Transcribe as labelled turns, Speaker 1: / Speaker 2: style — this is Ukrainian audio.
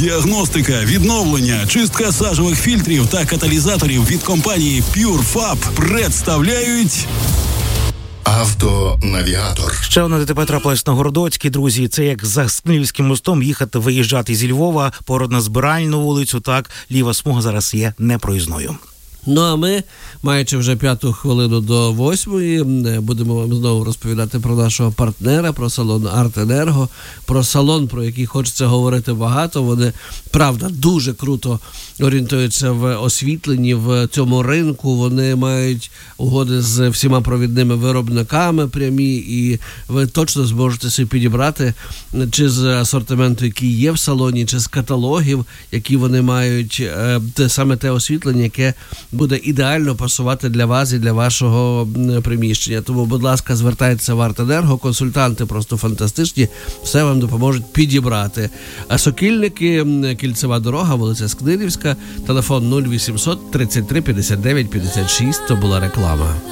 Speaker 1: Діагностика, відновлення, чистка сажових фільтрів та каталізаторів від компанії PureFab представляють
Speaker 2: Автонавігатор.
Speaker 3: Ще одна ДТП трапилась на Городоцькій, друзі. Це як за Скнівським мостом виїжджати зі Львова по Роднозбиральну вулицю. Так, ліва смуга зараз є непроїзною.
Speaker 4: Ну, а ми, маючи вже 5 хвилину до 8, будемо вам знову розповідати про нашого партнера, про салон «Артенерго», про салон, про який хочеться говорити багато. Вони, правда, дуже круто орієнтуються в освітленні, в цьому ринку. Вони мають угоди з всіма провідними виробниками прямі, і ви точно зможете собі підібрати чи з асортименту, який є в салоні, чи з каталогів, які вони мають, саме те освітлення, яке буде ідеально пасувати для вас і для вашого приміщення. Тому, будь ласка, звертайтеся в «Артенерго», консультанти просто фантастичні, все вам допоможуть підібрати. А Сокільники, Кільцева дорога, вулиця Скнирівська, телефон 0800 33 59 56, то була реклама.